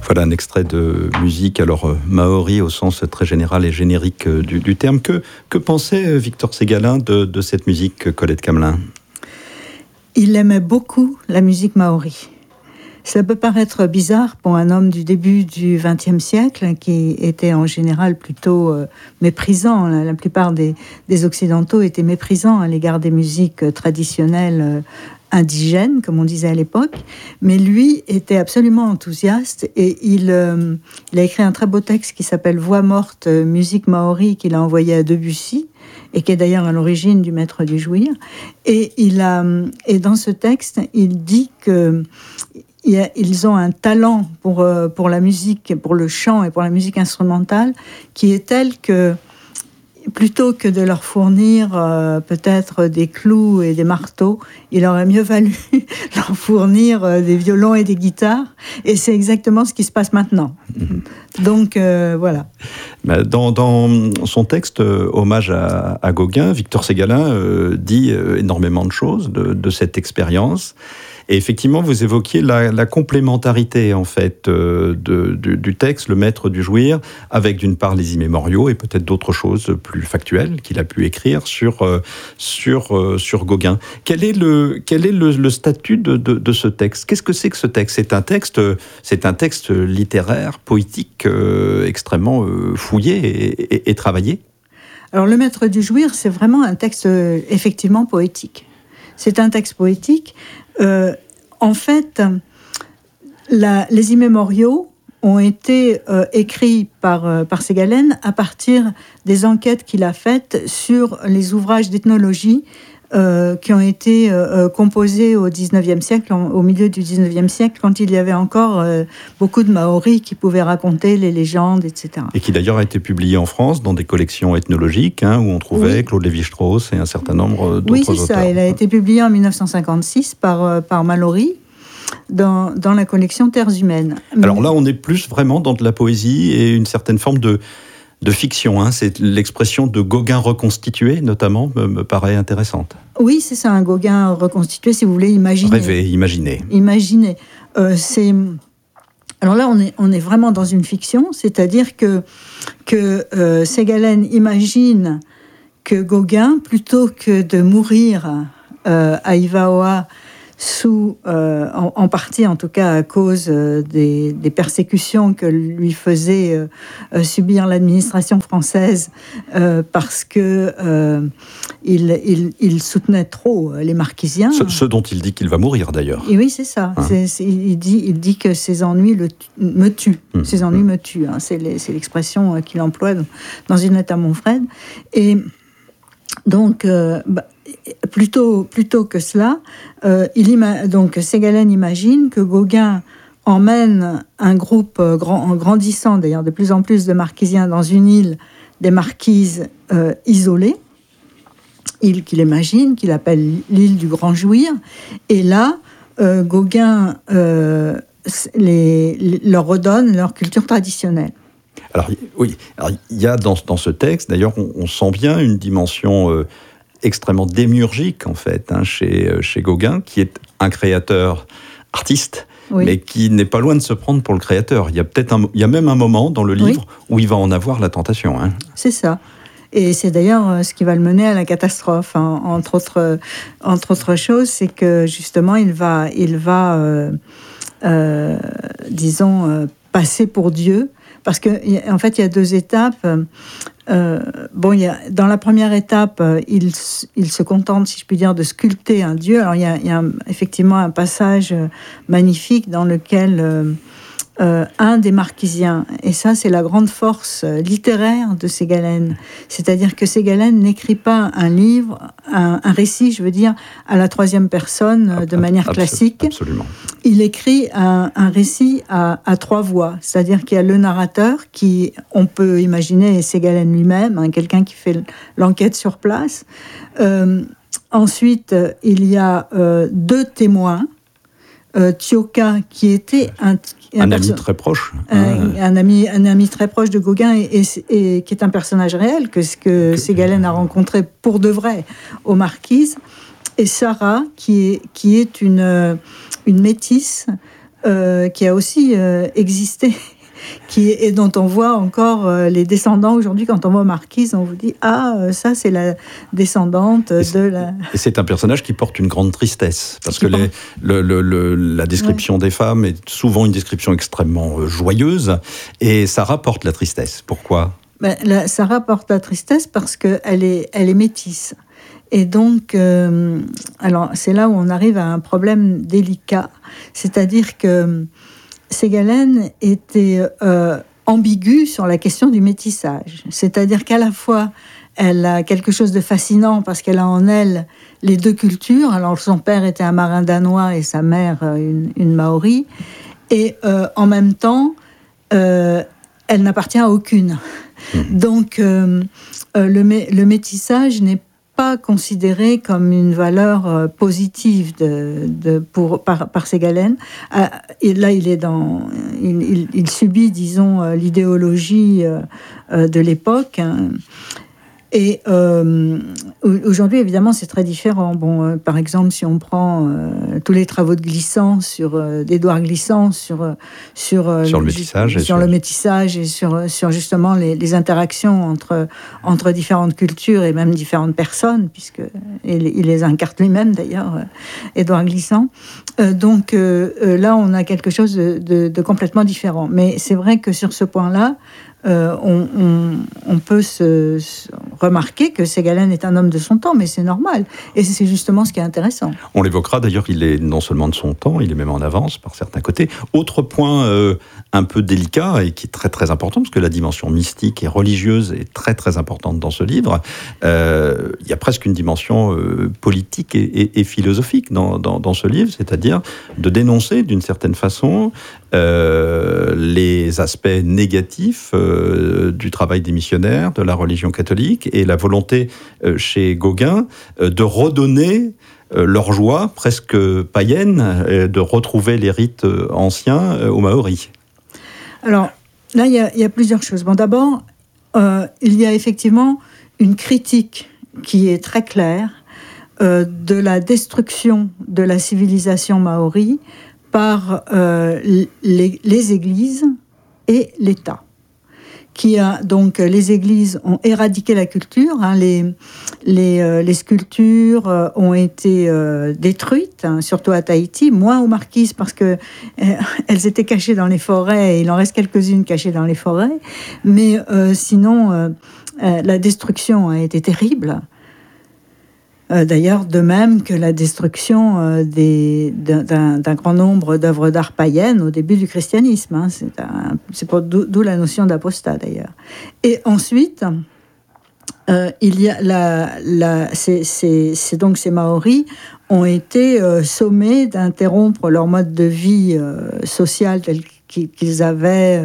Voilà un extrait de musique, alors maori au sens très général et générique du terme. Que pensait Victor Ségalen de cette musique, Colette Camelin ? Il aimait beaucoup la musique maori. Cela peut paraître bizarre pour un homme du début du XXe siècle, qui était en général plutôt méprisant. La plupart des Occidentaux étaient méprisants à l'égard des musiques traditionnelles indigènes, comme on disait à l'époque. Mais lui était absolument enthousiaste et il a écrit un très beau texte qui s'appelle « Voix morte, musique maori » qu'il a envoyé à Debussy et qui est d'ailleurs à l'origine du Maître du Jouir. Et dans ce texte, il dit que ils ont un talent pour la musique, pour le chant et pour la musique instrumentale qui est tel que, plutôt que de leur fournir peut-être des clous et des marteaux, il aurait mieux valu leur fournir des violons et des guitares. Et c'est exactement ce qui se passe maintenant. Donc, voilà. Dans son texte Hommage à Gauguin, Victor Ségalen dit énormément de choses de cette expérience. Et effectivement, vous évoquiez la complémentarité, en fait, du texte, le Maître du Jouir, avec d'une part les immémoriaux et peut-être d'autres choses plus factuelles qu'il a pu écrire sur Gauguin. Quel est le statut de ce texte ? Qu'est-ce que c'est que ce texte ? C'est un texte littéraire, poétique, extrêmement fouillé et travaillé. Alors, le Maître du Jouir, c'est vraiment un texte effectivement poétique. C'est un texte poétique. En fait, les immémoriaux ont été écrits par Ségalen à partir des enquêtes qu'il a faites sur les ouvrages d'ethnologie qui ont été composés au XIXe siècle, au milieu du XIXe siècle, quand il y avait encore beaucoup de Maoris qui pouvaient raconter les légendes, etc. Et qui d'ailleurs a été publié en France dans des collections ethnologiques, où on trouvait Claude Lévi-Strauss et un certain nombre d'autres auteurs. Oui, c'est ça. Il a été publié en 1956 par Mallory dans la collection Terres humaines. Alors là, on est plus vraiment dans de la poésie et une certaine forme de fiction. C'est l'expression de Gauguin reconstitué, notamment, me paraît intéressante. Oui, c'est ça, un Gauguin reconstitué, si vous voulez, imaginer. Rêver, imaginer. Imaginer. Alors là, on est vraiment dans une fiction, c'est-à-dire que Ségalen imagine que Gauguin, plutôt que de mourir à Ivaoa, en partie en tout cas à cause des persécutions que lui faisait subir l'administration française parce que il soutenait trop les marquisiens. Ce dont il dit qu'il va mourir d'ailleurs. Et oui, c'est ça. Il dit que ses ennuis me tuent. Ses ennuis me tuent. C'est l'expression qu'il emploie dans une lettre à Monfred. Et donc, plutôt que cela, donc Ségalen imagine que Gauguin emmène un groupe grandissant, d'ailleurs de plus en plus de marquisiens, dans une île des Marquises isolée, île qu'il imagine, qu'il appelle l'île du Grand Jouir. Et là, Gauguin leur redonne leur culture traditionnelle. Alors, oui, il y a dans ce texte, d'ailleurs, on sent bien une dimension extrêmement démiurgique, en fait, chez Gauguin, qui est un créateur artiste, mais qui n'est pas loin de se prendre pour le créateur. Il y a même un moment dans le livre où il va en avoir la tentation. C'est ça. Et c'est d'ailleurs ce qui va le mener à la catastrophe. Entre autres choses, c'est que justement, il va passer pour Dieu. Parce qu'en fait, il y a deux étapes. Dans la première étape, il se contente, si je puis dire, de sculpter un dieu. Alors, il y a effectivement un passage magnifique dans lequel un des marquisiens, et ça, c'est la grande force littéraire de Ségalen. C'est-à-dire que Ségalen n'écrit pas un livre, un récit, je veux dire, à la troisième personne de manière classique. Absolument. Il écrit un récit à trois voix, c'est-à-dire qu'il y a le narrateur qui, on peut imaginer, est Ségalen lui-même, quelqu'un qui fait l'enquête sur place. Ensuite, il y a deux témoins, Thioka, qui était un ami très proche. Un ami très proche de Gauguin et qui est un personnage réel que Ségalen a rencontré pour de vrai aux Marquises. Et Sarah, qui est une métisse qui a aussi existé, et dont on voit encore les descendants aujourd'hui. Quand on voit Marquise, on vous dit ça c'est la descendante de la... Et c'est un personnage qui porte une grande tristesse, parce que la description des femmes est souvent une description extrêmement joyeuse, et ça rapporte la tristesse. Pourquoi ? Ça rapporte la tristesse parce qu'elle est métisse. Et donc, alors c'est là où on arrive à un problème délicat, c'est-à-dire que Ségalen était ambiguë sur la question du métissage. C'est-à-dire qu'à la fois, elle a quelque chose de fascinant parce qu'elle a en elle les deux cultures. Alors son père était un marin danois et sa mère une maori. Et en même temps, elle n'appartient à aucune. Donc le métissage n'est pas considéré comme une valeur positive par Ségalen. Et là, il subit, disons, l'idéologie de l'époque. Et aujourd'hui, évidemment, c'est très différent. Par exemple, si on prend tous les travaux de Glissant d'Édouard Glissant sur le métissage et sur justement les interactions entre différentes cultures et même différentes personnes, puisque il les incarne lui-même d'ailleurs, Édouard Glissant. Donc là, on a quelque chose de complètement différent. Mais c'est vrai que sur ce point-là, on peut se remarquer que Ségalen est un homme de son temps, mais c'est normal. Et c'est justement ce qui est intéressant. On l'évoquera, d'ailleurs, il est non seulement de son temps, il est même en avance par certains côtés. Autre point un peu délicat et qui est très très important, parce que la dimension mystique et religieuse est très très importante dans ce livre. Il y a presque une dimension politique et philosophique dans ce livre, c'est-à-dire de dénoncer d'une certaine façon les aspects négatifs du travail des missionnaires, de la religion catholique, et la volonté chez Gauguin de redonner leur joie presque païenne, de retrouver les rites anciens aux Maoris. Alors là, il y a plusieurs choses. D'abord, il y a effectivement une critique qui est très claire de la destruction de la civilisation maori par les églises et l'État. Donc les églises ont éradiqué la culture, les sculptures ont été détruites, surtout à Tahiti, moins aux Marquises parce que elles étaient cachées dans les forêts, et il en reste quelques-unes cachées dans les forêts, mais sinon la destruction a été terrible. D'ailleurs, de même que la destruction d'un grand nombre d'œuvres d'art païennes au début du christianisme. D'où la notion d'apostat, d'ailleurs. Et ensuite, il y a donc ces Maoris ont été sommés d'interrompre leur mode de vie social tel qu'ils avaient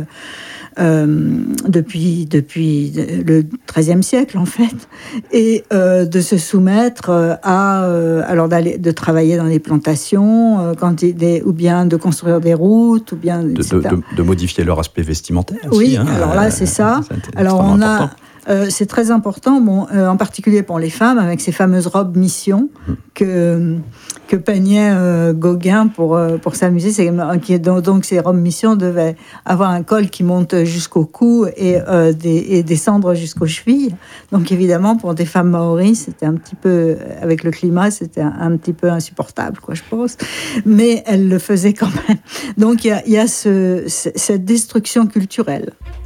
depuis le XIIIe siècle en fait, et de se soumettre de travailler dans les plantations, ou bien de construire des routes, ou bien de modifier leur aspect vestimentaire. Oui, aussi, alors là c'est ça. Alors on a c'est très important, en particulier pour les femmes, avec ces fameuses robes mission que peignait Gauguin pour s'amuser. Donc ces robes mission devaient avoir un col qui monte jusqu'au cou et descendre jusqu'aux chevilles. Donc évidemment, pour des femmes maoris, c'était un petit peu, avec le climat, c'était un petit peu insupportable, je pense. Mais elles le faisaient quand même. Donc il y a cette destruction culturelle.